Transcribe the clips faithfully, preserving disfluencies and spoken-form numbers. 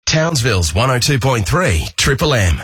Townsville's one oh two point three Triple M.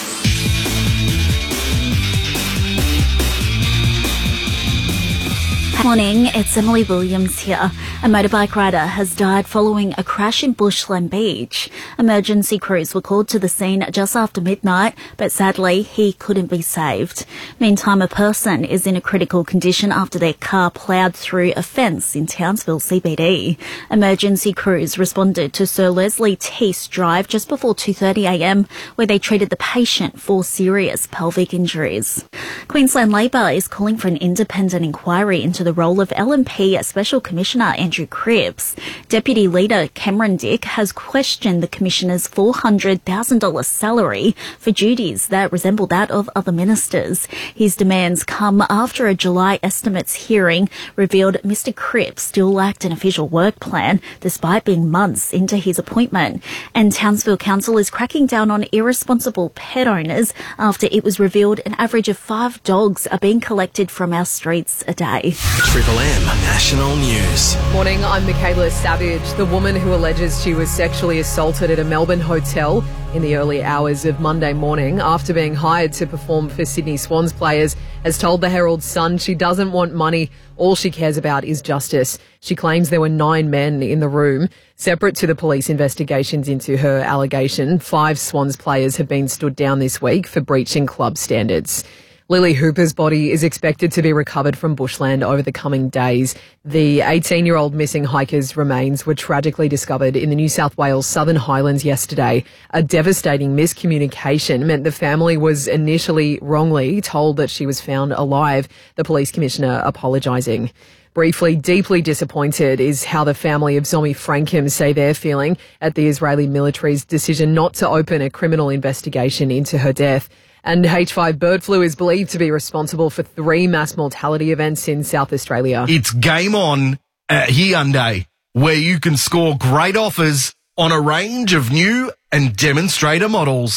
Morning, it's Emily Williams here. A motorbike rider has died following a crash in Bushland Beach. Emergency crews were called to the scene just after midnight, but sadly he couldn't be saved. Meantime, a person is in a critical condition after their car ploughed through a fence in Townsville C B D. Emergency crews responded to Sir Leslie Teese Drive just before two thirty a m, where they treated the patient for serious pelvic injuries. Queensland Labor is calling for an independent inquiry into the role of L N P Special Commissioner Andrew Cripps. Deputy Leader Cameron Dick has questioned the Commissioner's four hundred thousand dollars salary for duties that resemble that of other ministers. His demands come after a July estimates hearing revealed Mister Cripps still lacked an official work plan despite being months into his appointment. And Townsville Council is cracking down on irresponsible pet owners after it was revealed an average of five dogs are being collected from our streets a day. Triple M National News. Morning, I'm Michaela Savage. The woman who alleges she was sexually assaulted at a Melbourne hotel in the early hours of Monday morning after being hired to perform for Sydney Swans players has told the Herald Sun she doesn't want money. All she cares about is justice. She claims there were nine men in the room. Separate to the police investigations into her allegation, five Swans players have been stood down this week for breaching club standards. Lily Hooper's body is expected to be recovered from bushland over the coming days. The eighteen-year-old missing hiker's remains were tragically discovered in the New South Wales Southern Highlands yesterday. A devastating miscommunication meant the family was initially wrongly told that she was found alive, the police commissioner apologising. Briefly, deeply disappointed is how the family of Zomi Frankham say they're feeling at the Israeli military's decision not to open a criminal investigation into her death. And H five bird flu is believed to be responsible for three mass mortality events in South Australia. It's game on at Hyundai, where you can score great offers on a range of new and demonstrator models.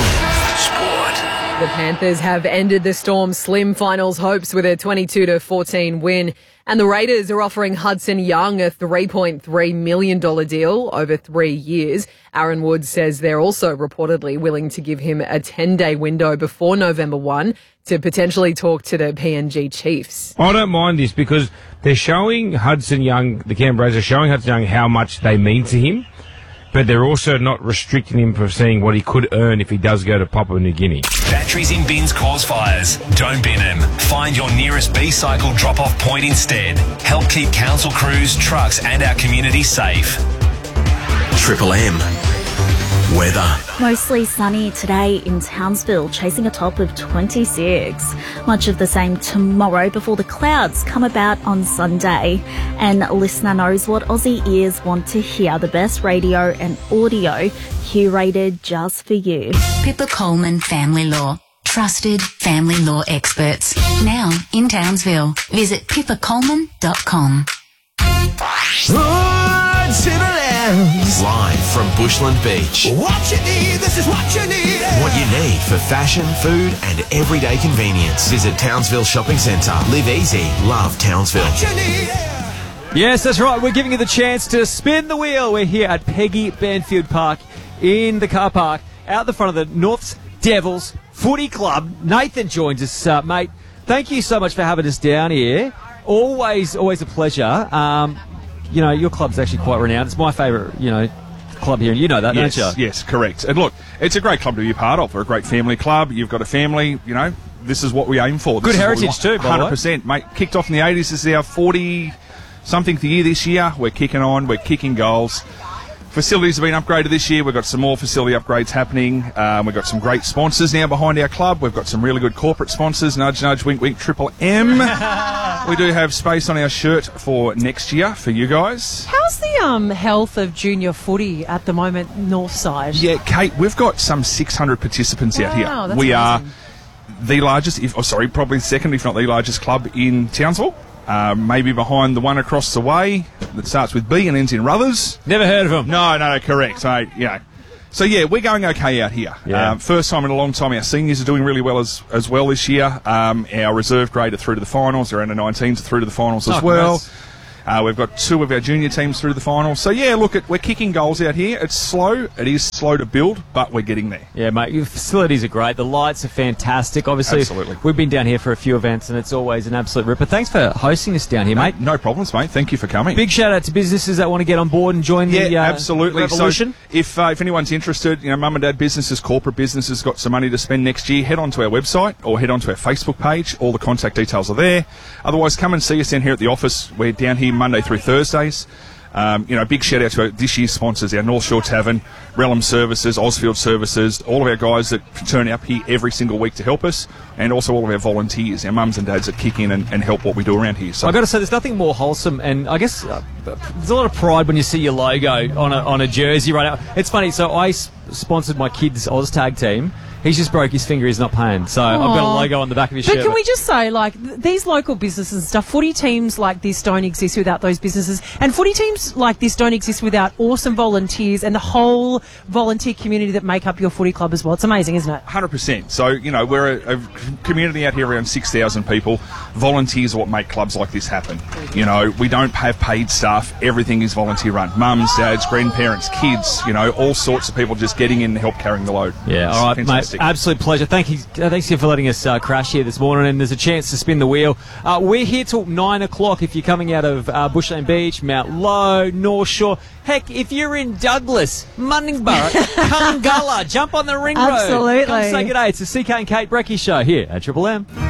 Sport. The Panthers have ended the Storm's slim finals hopes with a twenty-two to fourteen win. And the Raiders are offering Hudson Young a three point three million dollars deal over three years. Aaron Woods says they're also reportedly willing to give him a ten-day window before November first to potentially talk to the P N G Chiefs. I don't mind this because they're showing Hudson Young, the Canberras are showing Hudson Young how much they mean to him, but they're also not restricting him from seeing what he could earn if he does go to Papua New Guinea. Batteries in bins cause fires. Don't bin them. Find your nearest B-Cycle drop-off point instead. Help keep council crews, trucks and our community safe. Triple M. Weather. Mostly sunny today in Townsville, chasing a top of twenty-six. Much of the same tomorrow before the clouds come about on Sunday. And listener knows what Aussie ears want to hear. The best radio and audio curated just for you. Pippa Coleman Family Law. Trusted family law experts. Now in Townsville. Visit pippa coleman dot com. Live from Bushland Beach. What you need, this is what you need. What you need for fashion, food and everyday convenience. Visit Townsville Shopping Centre. Live easy. Love Townsville. What you need. Yes, that's right. We're giving you the chance to spin the wheel. We're here at Peggy Banfield Park in the car park out the front of the Norths Devils Footy Club. Nathan joins us, uh, mate. Thank you so much for having us down here. Always, always a pleasure. Um, you know, your club's actually quite renowned. It's my favourite, you know, club here, and you know that, yes, don't you? Yes, correct. And look, it's a great club to be a part of. We're a great family club. You've got a family, you know, this is what we aim for. This Good heritage too, by the way. one hundred percent, mate. Kicked off in the eighties. This is our forty-something year this year. We're kicking on. We're kicking goals. Facilities have been upgraded this year. We've got some more facility upgrades happening. Um, we've got some great sponsors now behind our club. We've got some really good corporate sponsors. Nudge, nudge, wink, wink, Triple M. We do have space on our shirt for next year for you guys. How's the um, health of junior footy at the moment, north side? Yeah, Kate, we've got some six hundred participants wow, out here. That's we amazing. are the largest, if, oh, sorry, probably second, if not the largest club in Townsville. Uh, maybe behind the one across the way that starts with B and ends in Ruthers. Never heard of them. No, no, correct. So, you know. So, yeah, we're going okay out here. Yeah. Um, first time in a long time. Our seniors are doing really well as as well this year. Um, our reserve grade are through to the finals. Our under nineteens are through to the finals Oh, as well. congrats. Uh, we've got two of our junior teams through the finals. So, yeah, look, at, we're kicking goals out here. It's slow. It is slow to build, but we're getting there. Yeah, mate, your facilities are great. The lights are fantastic. Obviously, Absolutely. we've been down here for a few events, and it's always an absolute ripper. Thanks for hosting us down here, mate. No problems, mate. Thank you for coming. Big shout out to businesses that want to get on board and join Yeah, the uh, absolutely. revolution. So if uh, if anyone's interested, you know, mum and dad businesses, corporate businesses, got some money to spend next year, head onto our website or head onto our Facebook page. All the contact details are there. Otherwise, come and see us down here at the office. We're down here Monday through Thursdays. Um, you know, big shout out to our, this year's sponsors, our North Shore Tavern, Relham Services, Osfield Services, all of our guys that turn up here every single week to help us, and also all of our volunteers, our mums and dads that kick in and, and help what we do around here. So I've got to say, there's nothing more wholesome, and I guess uh, there's a lot of pride when you see your logo on a, on a jersey right now. It's funny, so I s- sponsored my kids' Oztag team. He's just broke his finger, he's not paying. So Aww. I've got a logo on the back of his but shirt. But can we just say, like, th- these local businesses and stuff, footy teams like this don't exist without those businesses. And footy teams like this don't exist without awesome volunteers and the whole volunteer community that make up your footy club as well. It's amazing, isn't it? one hundred percent. So, you know, we're a, a community out here around six thousand people. Volunteers are what make clubs like this happen. You know, we don't have paid staff. Everything is volunteer run. Mums, dads, grandparents, kids, you know, all sorts of people just getting in and help carrying the load. Yeah, It's all right, fantastic. mate. Absolute pleasure. Thank you, uh, thanks you for letting us uh, crash here this morning, and there's a chance to spin the wheel. Uh, we're here till nine o'clock if you're coming out of uh, Bushland Beach, Mount Lowe, North Shore. Heck, if you're in Douglas, Munningborough, Cungulla, jump on the ring road. Absolutely. Come say good day. It's the C K and Kate Brecky show here at Triple M.